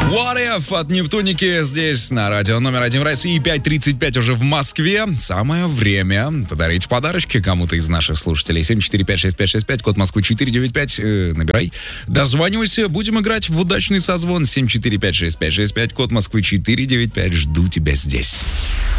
What If от Нептуники здесь на радио номер 1 в России, 5:35 уже в Москве. Самое время подарить подарочки кому-то из наших слушателей. 7456565, код Москвы 495, набирай. Дозванивайся, будем играть в удачный созвон. 7456565, код Москвы 495, жду тебя здесь.